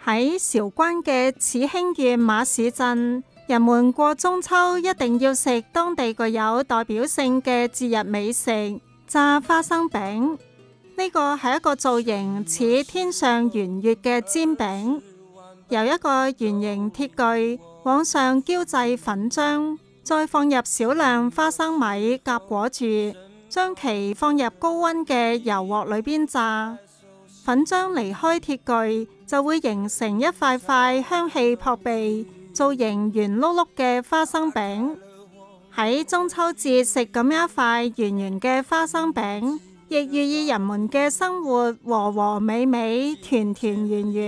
喺韶關嘅始興縣馬市鎮，人們過中秋一定要食當地具有代表性嘅節日美食炸花生餅。呢個係一個造型似天上圓月嘅煎餅，由一個圓形鐵具往上澆製粉漿，再放入少量花生米夾裹住，將其放入高溫嘅油鑊裏邊炸。粉漿離開鐵具，就會形成一塊塊香氣撲鼻、造型圓碌碌嘅花生餅。喺中秋節食咁一塊圓圓嘅花生餅，亦寓意人們嘅生活和和美美、團團圓圓。